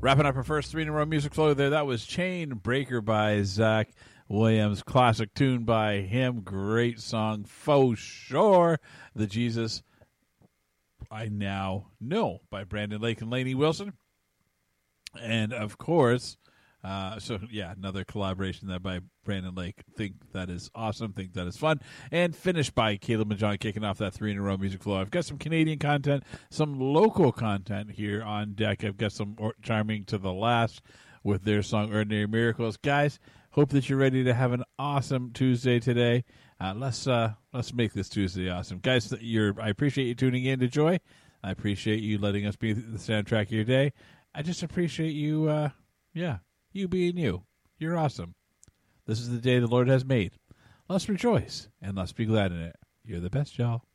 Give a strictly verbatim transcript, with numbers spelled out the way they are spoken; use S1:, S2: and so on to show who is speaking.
S1: Wrapping up our first three in a row music flow there, that was Chain Breaker by Zach Williams. Classic tune by him. Great song, for sure. The Jesus I Now Know by Brandon Lake and Lainey Wilson. And, of course, uh, so, yeah, another collaboration there by Brandon Lake. Think that is awesome. Think that is fun. And finished by Caleb and John, kicking off that three in a row music flow. I've got some Canadian content, some local content here on deck. I've got some or- Charming to the Last with their song Ordinary Miracles. Guys, hope that you're ready to have an awesome Tuesday today. Uh, let's uh, let's make this Tuesday awesome. Guys, you're, I appreciate you tuning in to Joy. I appreciate you letting us be the soundtrack of your day. I just appreciate you, uh, yeah, you being you. You're awesome. This is the day the Lord has made. Let's rejoice and let's be glad in it. You're the best, y'all.